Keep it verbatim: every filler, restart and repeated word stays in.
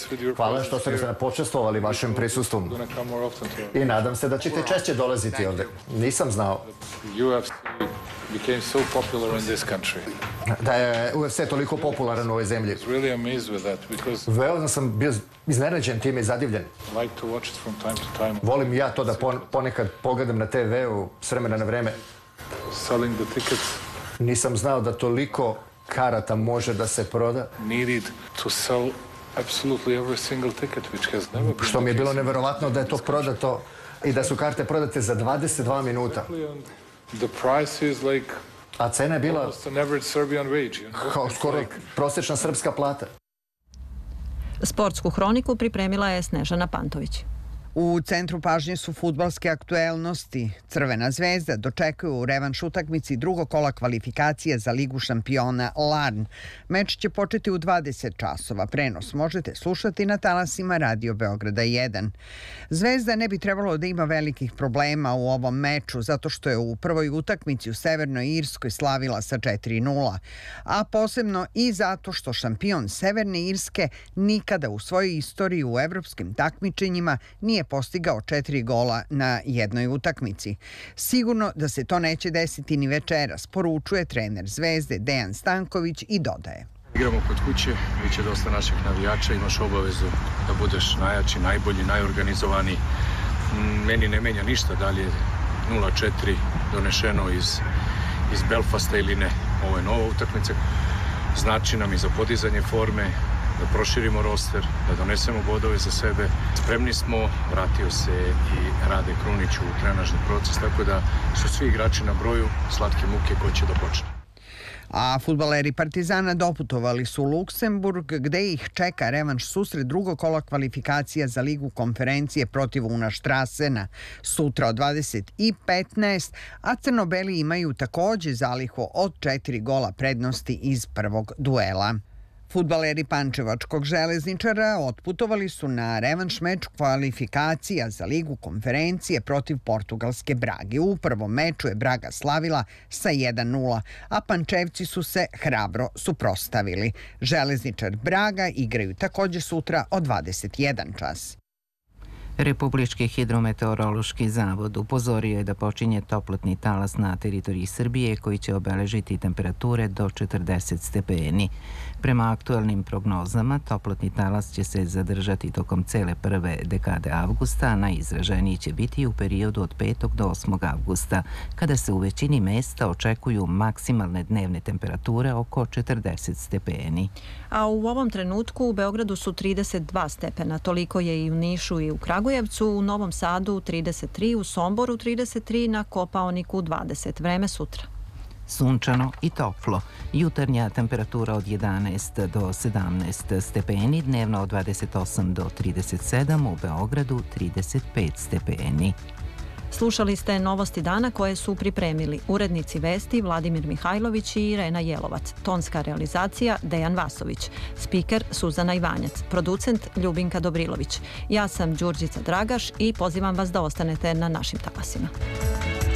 Hvala što ste me počestvovali vašim prisustvom. I nadam se da ćete češće dolaziti ovde. Nisam znao da je U F C toliko popularan u ovoj zemlji. Veoma sam bio iznenađen time i zadivljen. Volim ja to da ponekad pogledam na te ve-u s vremena na vreme. Nisam znao da toliko karata može da se proda. Što mi je bilo neverovatno da je to prodato i da su karte prodate za dvadeset dva minuta. A cena je bila kao skoro prosječna srpska plata. Sportsku hroniku pripremila je Snežana Pantović. U centru pažnje su fudbalske aktuelnosti. Crvena zvezda dočekuju u revanš utakmici drugog kola kvalifikacije za Ligu šampiona Larn. Meč će početi u dvadeset časova. Prenos možete slušati na talasima Radio Beograda jedan. Zvezda ne bi trebalo da ima velikih problema u ovom meču, zato što je u prvoj utakmici u Severnoj Irskoj slavila sa četiri nula, a posebno i zato što šampion Severne Irske nikada u svojoj istoriji u evropskim takmičenjima nije postigao četiri gola na jednoj utakmici. Sigurno da se to neće desiti ni večeras, poručuje trener Zvezde Dejan Stanković i dodaje. Igramo kod kuće, biće dosta naših navijača, imaš obavezu da budeš najjači, najbolji, najorganizovaniji. Meni ne menja ništa da li je nula četiri donešeno iz, iz Belfasta ili ne. Ovo je nova utakmica, znači nam i za podizanje forme, da proširimo roster, da donesemo bodove za sebe. Spremni smo, vratio se i Rade Krunić u trenažni proces, tako da su svi igrači na broju, slatke muke ko će da počne. A fudbaleri Partizana doputovali su u Luksemburg, gde ih čeka revanš susret drugog kola kvalifikacija za Ligu konferencije protiv Una Štrasena sutra od dvadeset i petnaest, a crnobeli imaju takođe zalihu od četiri gola prednosti iz prvog duela. Fudbaleri Pančevačkog železničara otputovali su na revanš meč kvalifikacija za Ligu konferencije protiv portugalske Brage. U prvom meču je Braga slavila sa jedan nula, a Pančevci su se hrabro suprotstavili. Železničar Braga igraju takođe sutra od dvadeset jedan čas. Republički hidrometeorološki zavod upozorio je da počinje toplotni talas na teritoriji Srbije koji će obeležiti temperature do četrdeset stepeni. Prema aktuelnim prognozama, toplotni talas će se zadržati tokom cele prve dekade avgusta, a najizraženiji će biti u periodu od petog do osmog avgusta, kada se u većini mesta očekuju maksimalne dnevne temperature oko četrdeset stepeni. A u ovom trenutku u Beogradu su trideset dva stepena, toliko je i u Nišu i u Kragujevcu, u Novom Sadu trideset tri, u Somboru trideset tri, na Kopaoniku dvadeset. Vreme sutra. Sunčano i toplo. Jutarnja temperatura od jedanaest do sedamnaest stepeni, dnevno od dvadeset osam do trideset sedam, u Beogradu trideset pet stepeni. Slušali ste novosti dana koje su pripremili urednici vesti Vladimir Mihajlović i Irena Jelovac, tonska realizacija Dejan Vasović, spiker Suzana Ivanjac, producent Ljubinka Dobrilović. Ja sam Đurđica Dragaš i pozivam vas da ostanete na našim talasima.